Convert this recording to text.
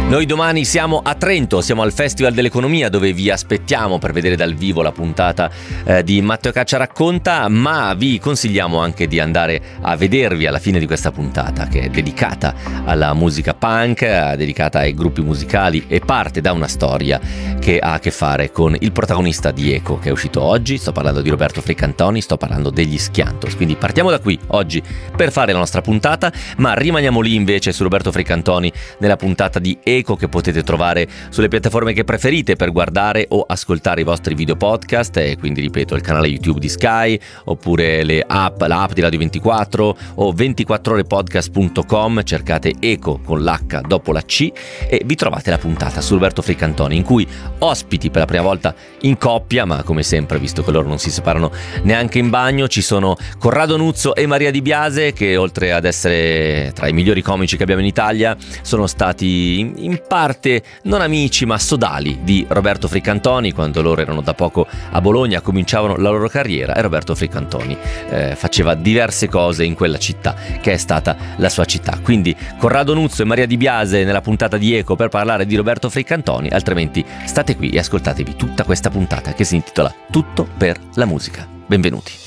Noi domani siamo a Trento, siamo al Festival dell'Economia, dove vi aspettiamo per vedere dal vivo la puntata di Matteo Caccia Racconta, ma vi consigliamo anche di andare a vedervi alla fine di questa puntata, che è dedicata alla musica punk, dedicata ai gruppi musicali e parte da una storia che ha a che fare con il protagonista di Eco, che è uscito oggi. Sto parlando di Roberto Fricantoni, sto parlando degli Schiantos. Quindi partiamo da qui oggi per fare la nostra puntata, ma rimaniamo lì invece su Roberto Fricantoni nella puntata di Eco, che potete trovare sulle piattaforme che preferite per guardare o ascoltare i vostri video podcast, e quindi ripeto il canale YouTube di Sky, oppure l'app di Radio 24 o 24orepodcast.com, cercate Eco con l'H dopo la C e vi trovate la puntata su Roberto Fricantoni, in cui ospiti per la prima volta in coppia, ma come sempre, visto che loro non si separano neanche in bagno, ci sono Corrado Nuzzo e Maria Di Biase, che oltre ad essere tra i migliori comici che abbiamo in Italia sono stati in parte non amici ma sodali di Roberto Fricantoni. Quando loro erano da poco a Bologna, cominciavano la loro carriera, e Roberto Fricantoni faceva diverse cose in quella città che è stata la sua città. Quindi Corrado Nuzzo e Maria Di Biase nella puntata di Eco per parlare di Roberto Fricantoni, altrimenti state qui e ascoltatevi tutta questa puntata che si intitola Tutto per la musica. Benvenuti.